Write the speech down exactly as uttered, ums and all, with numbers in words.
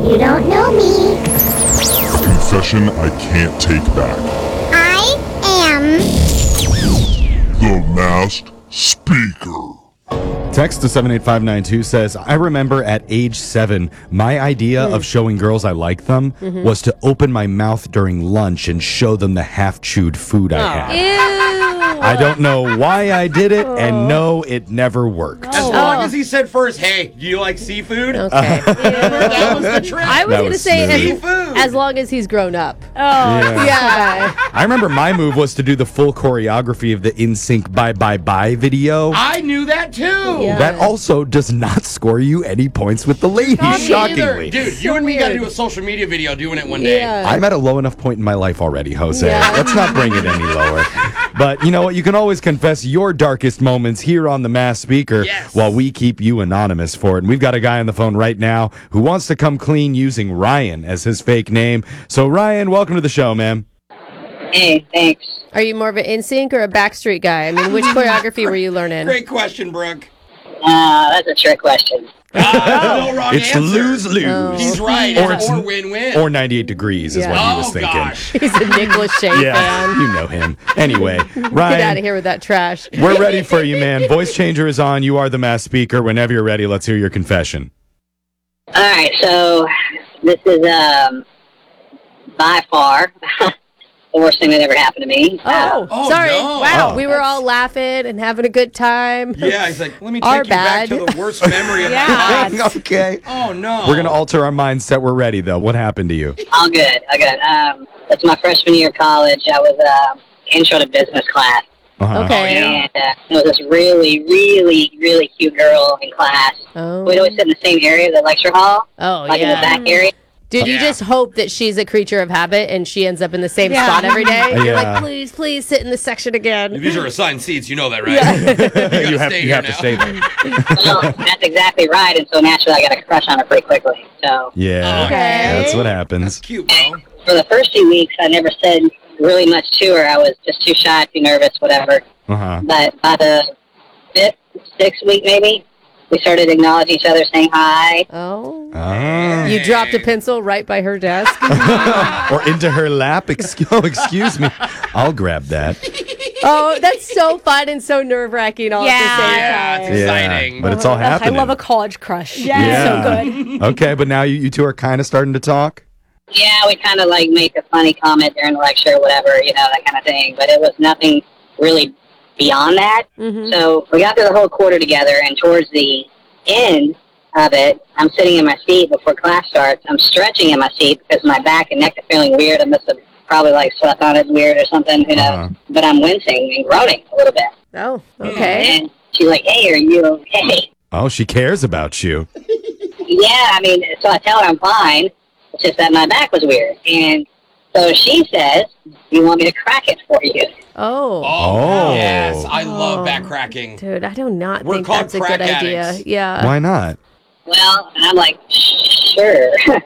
You don't know me. Confession I can't take back. I am The Masked Speaker. Text to seven eight five nine two says, I remember at age seven, my idea Mm. of showing girls I like them Mm-hmm. was to open my mouth during lunch and show them the half-chewed food I had. Ew. I don't know why I did it, and no, it never worked. As long as he said first, hey, do you like seafood? Okay. That was the trick. I was That going to was say smooth. as, Seafood. as long as he's grown up. Oh, Yeah. Yeah. I remember my move was to do the full choreography of the N Sync Bye Bye Bye video. I knew that too. Yeah. That also does not score you any points with the ladies, Not me either. shockingly. Dude, you and me got to do a social media video doing it one day. Yeah. I'm at a low enough point in my life already, Jose. Yeah. Let's not bring it any lower. But you know what? You can always confess your darkest moments here on the Masked Speaker Yes. while we keep you anonymous for it. And we've got a guy on the phone right now who wants to come clean using Ryan as his fake name. So, Ryan, welcome to the show, man. Hey, thanks. Are you more of an N Sync or a Backstreet guy? I mean, which choreography were you learning? Great question, Brooke. Uh, that's a trick question. Ah, no wrong It's answer. lose-lose. Oh. He's right. Or Or, it's- or win-win. Or ninety-eight degrees is Yeah. what he oh, was thinking. gosh. He's a Nicholas Shea Yeah, fan. you know him. Anyway, Get out of Ryan, here with that trash. we're ready for you, man. Voice changer is on. You are the Masked Speaker. Whenever you're ready, let's hear your confession. All right, so this is um, by far the worst thing that ever happened to me. Oh, Oh, sorry. no. Wow, Oh. we were all laughing and having a good time. Yeah, he's like, let me Our take you back bad. to the worst memory of Yeah. my life. Okay. Oh, no. We're going to alter our mindset. We're ready, though. What happened to you? All good, all good. Um, it's my freshman year of college. I was uh, intro to business class, Uh-huh. Okay. and uh, there was this really, really, really cute girl in class. Oh, We'd always sit in the same area of the lecture hall, oh like in the yeah. back area. Dude, you Yeah. just hope that she's a creature of habit and she ends up in the same Yeah. spot every day. You're Yeah. like, please, please sit in this section again. These are assigned seats. You know that, right? Yeah. You, gotta you have, stay you here have to now. stay there. Well, that's exactly right, and so naturally I got a crush on her pretty quickly. So Yeah. Okay. That's what That's happens. cute, bro. for the first few weeks, I never said really much to her. I was just too shy, too nervous, whatever. Uh-huh. But by the fifth, sixth week, maybe, we started acknowledging each other, saying hi. Oh. Ah. You dropped a pencil right by her desk. Or into her lap. Excuse, oh, excuse me. I'll grab that. Oh, that's so fun and so nerve wracking all Yeah. at the same Yeah, time. it's exciting. But it's all Ugh, I happening. love a college crush. Yeah. It's so good. Okay, but now you, you two are kind of starting to talk? Yeah, we kind of like make a funny comment during the lecture, whatever, you know, that kind of thing. But it was nothing really beyond that. Mhm. So we got through the whole quarter together, and towards the end of it, I'm sitting in my seat before class starts. I'm stretching in my seat because my back and neck are feeling weird. I must have probably like slept on it weird or something, you know. Uh-huh. But I'm wincing and groaning a little bit. Oh, okay. And she's like, "Hey, are you okay?" Oh, she cares about you. Yeah, I mean, so I tell her I'm fine. It's just that my back was weird. And so she says, "You want me to crack it for you?" Oh. Oh, Oh. yes. I love Oh. back cracking. Dude, I do not We're think called that's a crack good idea. addicts. Yeah. Why not? Well, and I'm like, "Sure."